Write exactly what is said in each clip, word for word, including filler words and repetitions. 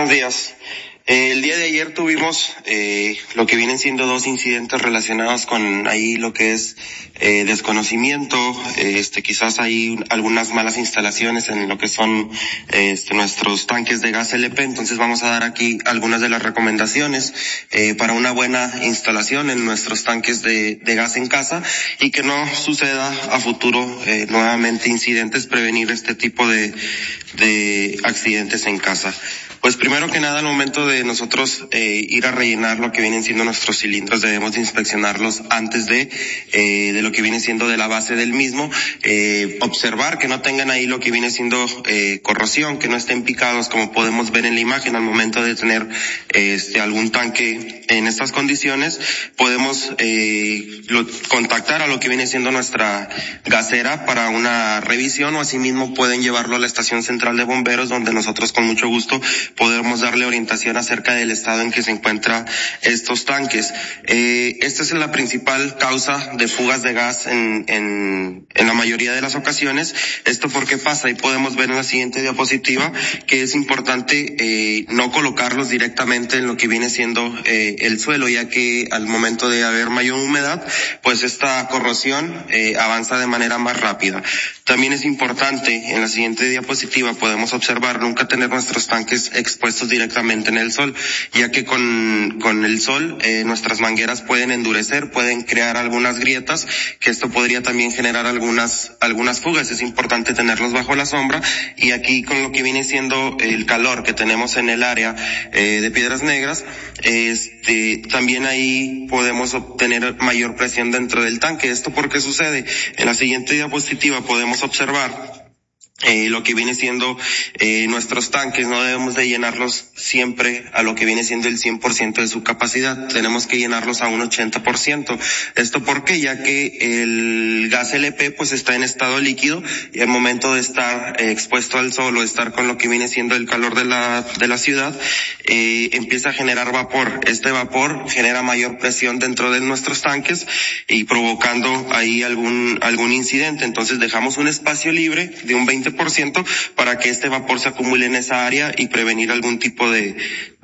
buenos días. Eh, el día de ayer tuvimos eh, lo que vienen siendo dos incidentes relacionados con ahí lo que es eh, desconocimiento, eh, este quizás hay algunas malas instalaciones en lo que son eh, este, nuestros tanques de gas L P. Entonces vamos a dar aquí algunas de las recomendaciones eh, para una buena instalación en nuestros tanques de, de gas en casa y que no suceda a futuro eh, nuevamente incidentes, prevenir este tipo de, de accidentes en casa. Pues primero que nada, al momento de nosotros eh, ir a rellenar lo que vienen siendo nuestros cilindros, debemos de inspeccionarlos antes de eh, de lo que viene siendo de la base del mismo, eh, observar que no tengan ahí lo que viene siendo eh, corrosión, que no estén picados, como podemos ver en la imagen. Al momento de tener este algún tanque en estas condiciones, podemos eh, lo, contactar a lo que viene siendo nuestra gasera para una revisión, o asimismo pueden llevarlo a la estación central de bomberos, donde nosotros con mucho gusto podemos darle orientación acerca del estado en que se encuentran estos tanques. Eh, esta es la principal causa de fugas de gas en, en, en la mayoría de las ocasiones. ¿Esto por qué pasa? Y podemos ver en la siguiente diapositiva que es importante eh, no colocarlos directamente en lo que viene siendo eh, el suelo, ya que al momento de haber mayor humedad, pues esta corrosión eh, avanza de manera más rápida. También es importante, en la siguiente diapositiva podemos observar nunca tener nuestros tanques expuestos directamente en el sol, ya que con, con el sol eh, nuestras mangueras pueden endurecer, pueden crear algunas grietas, que esto podría también generar algunas, algunas fugas. Es importante tenerlos bajo la sombra, y aquí con lo que viene siendo el calor que tenemos en el área eh, de Piedras Negras, este, también ahí podemos obtener mayor presión dentro del tanque. ¿Esto por qué sucede? En la siguiente diapositiva podemos observar Eh, lo que viene siendo eh, nuestros tanques. No debemos de llenarlos siempre a lo que viene siendo el cien por ciento de su capacidad, tenemos que llenarlos a un ochenta por ciento. ¿Esto por qué? Ya que el gas L P pues está en estado líquido, y al momento de estar eh, expuesto al sol o estar con lo que viene siendo el calor de la de la ciudad, eh, empieza a generar vapor. Este vapor genera mayor presión dentro de nuestros tanques y provocando ahí algún algún incidente. Entonces dejamos un espacio libre de un veinte por ciento para que este vapor se acumule en esa área y prevenir algún tipo de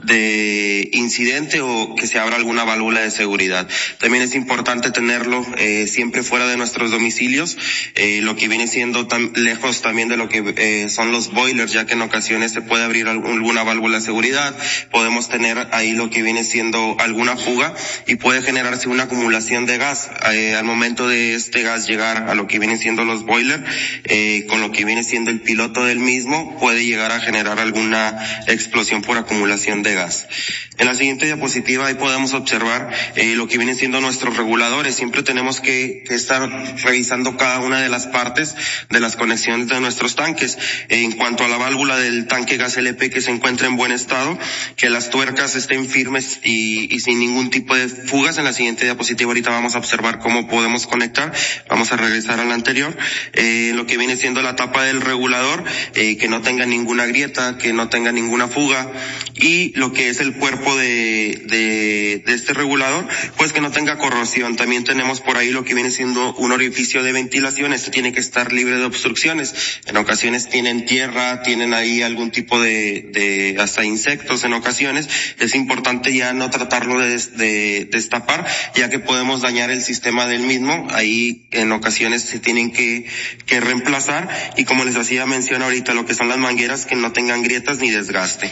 de incidente o que se abra alguna válvula de seguridad. También es importante tenerlo eh, siempre fuera de nuestros domicilios, eh, lo que viene siendo tan lejos también de lo que eh, son los boilers, ya que en ocasiones se puede abrir alguna válvula de seguridad, podemos tener ahí lo que viene siendo alguna fuga y puede generarse una acumulación de gas. Eh, al momento de este gas llegar a lo que viene siendo los boilers, eh, con lo que viene siendo el piloto del mismo, puede llegar a generar alguna explosión por acumulación de gas. En la siguiente diapositiva ahí podemos observar eh, lo que vienen siendo nuestros reguladores. Siempre tenemos que, que estar revisando cada una de las partes de las conexiones de nuestros tanques. Eh, en cuanto a la válvula del tanque gas L P, que se encuentra en buen estado, que las tuercas estén firmes y, y sin ningún tipo de fugas. En la siguiente diapositiva ahorita vamos a observar cómo podemos conectar. Vamos a regresar a la anterior. Eh, lo que viene siendo la tapa del regulador, eh, que no tenga ninguna grieta, que no tenga ninguna fuga, y lo que es el cuerpo de, de, de este regulador, pues que no tenga corrosión. También tenemos por ahí lo que viene siendo un orificio de ventilación. Este tiene que estar libre de obstrucciones. En ocasiones tienen tierra, tienen ahí algún tipo de, de hasta insectos en ocasiones. Es importante ya no tratarlo de, de destapar, ya que podemos dañar el sistema del mismo. Ahí en ocasiones se tienen que, que reemplazar, y como les hacía mención ahorita, lo que son las mangueras que no tengan grietas ni desgaste.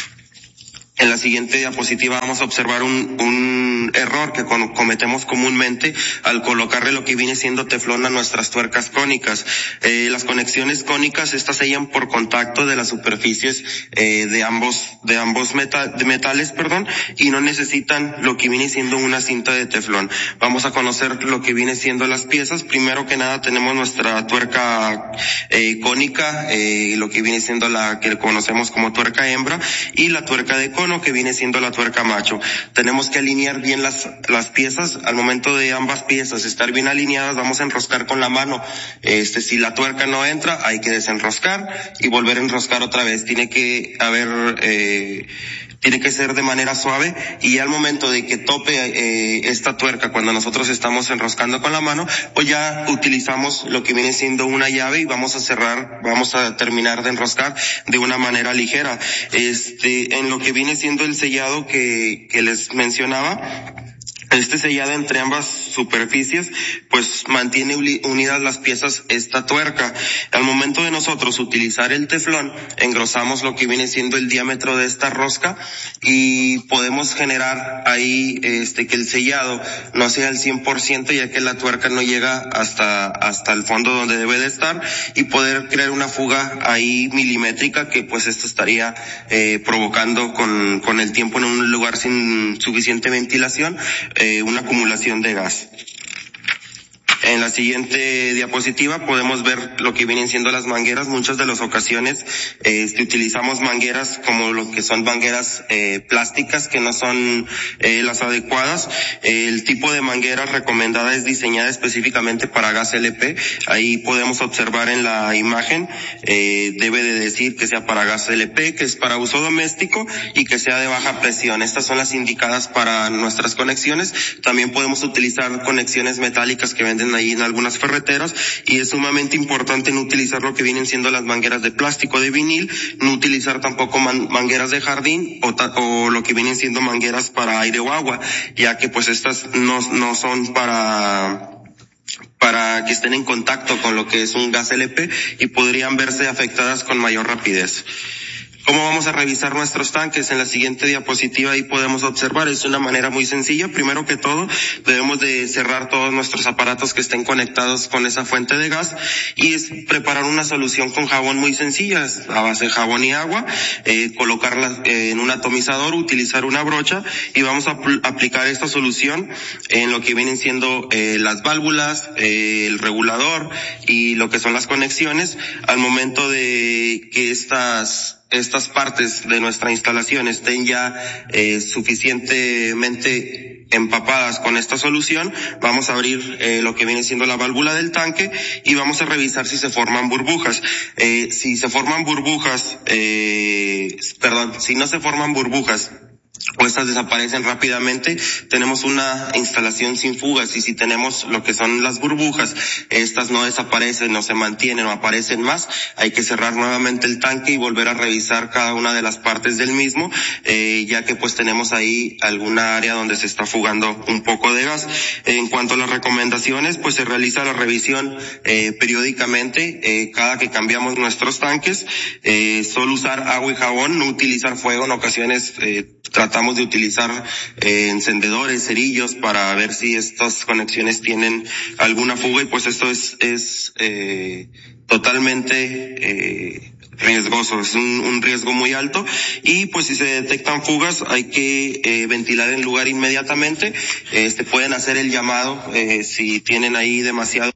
En la siguiente diapositiva vamos a observar un, un error que cometemos comúnmente al colocarle lo que viene siendo teflón a nuestras tuercas cónicas. Eh, las conexiones cónicas, estas sellan por contacto de las superficies eh, de ambos de ambos meta, de metales, perdón, y no necesitan lo que viene siendo una cinta de teflón. Vamos a conocer lo que viene siendo las piezas. Primero que nada tenemos nuestra tuerca eh, cónica, eh, lo que viene siendo la que conocemos como tuerca hembra, y la tuerca de cono, que viene siendo la tuerca macho. Tenemos que alinear bien bien las, las piezas. Al momento de ambas piezas estar bien alineadas, vamos a enroscar con la mano. Este, si la tuerca no entra, hay que desenroscar y volver a enroscar otra vez. Tiene que haber, eh, tiene que ser de manera suave, y al momento de que tope eh, esta tuerca, cuando nosotros estamos enroscando con la mano, pues ya utilizamos lo que viene siendo una llave y vamos a cerrar, vamos a terminar de enroscar de una manera ligera. Este, en lo que viene siendo el sellado que, que les mencionaba, este sellado entre ambas superficies pues mantiene unidas las piezas esta tuerca. Al momento de nosotros utilizar el teflón, engrosamos lo que viene siendo el diámetro de esta rosca y podemos generar ahí este que el sellado no sea al cien por ciento, ya que la tuerca no llega hasta hasta el fondo donde debe de estar, y poder crear una fuga ahí milimétrica que pues esto estaría eh, provocando con con el tiempo en un lugar sin suficiente ventilación Eh, una acumulación de gas. En la siguiente diapositiva podemos ver lo que vienen siendo las mangueras. Muchas de las ocasiones este, utilizamos mangueras como lo que son mangueras eh, plásticas, que no son eh, las adecuadas. El tipo de manguera recomendada es diseñada específicamente para gas L P. Ahí podemos observar en la imagen, eh, debe de decir que sea para gas L P, que es para uso doméstico y que sea de baja presión. Estas son las indicadas para nuestras conexiones. También podemos utilizar conexiones metálicas que venden ahí en algunas ferreteras, y es sumamente importante no utilizar lo que vienen siendo las mangueras de plástico, de vinil, no utilizar tampoco man, mangueras de jardín o, ta, o lo que vienen siendo mangueras para aire o agua, ya que pues estas no, no son para para que estén en contacto con lo que es un gas L P y podrían verse afectadas con mayor rapidez. ¿Cómo vamos a revisar nuestros tanques? En la siguiente diapositiva ahí podemos observar, es una manera muy sencilla. Primero que todo, debemos de cerrar todos nuestros aparatos que estén conectados con esa fuente de gas, y es preparar una solución con jabón muy sencilla, a base de jabón y agua, eh, colocarla eh, en un atomizador, utilizar una brocha, y vamos a apl- aplicar esta solución en lo que vienen siendo eh, las válvulas, eh, el regulador y lo que son las conexiones. Al momento de que estas estas partes de nuestra instalación estén ya eh, suficientemente empapadas con esta solución, vamos a abrir eh, lo que viene siendo la válvula del tanque y vamos a revisar si se forman burbujas. Eh, si se forman burbujas, eh, perdón, si no se forman burbujas o estas desaparecen rápidamente, tenemos una instalación sin fugas, y si tenemos lo que son las burbujas, estas no desaparecen, no se mantienen o aparecen más, hay que cerrar nuevamente el tanque y volver a revisar cada una de las partes del mismo, eh, ya que pues tenemos ahí alguna área donde se está fugando un poco de gas. En cuanto a las recomendaciones, pues se realiza la revisión eh, periódicamente, eh, cada que cambiamos nuestros tanques, eh, solo usar agua y jabón, no utilizar fuego. En ocasiones eh, tratamos de utilizar eh, encendedores, cerillos, para ver si estas conexiones tienen alguna fuga, y pues esto es es eh, totalmente eh, riesgoso, es un, un riesgo muy alto, y pues si se detectan fugas hay que eh, ventilar el lugar inmediatamente. Este pueden hacer el llamado eh, si tienen ahí demasiado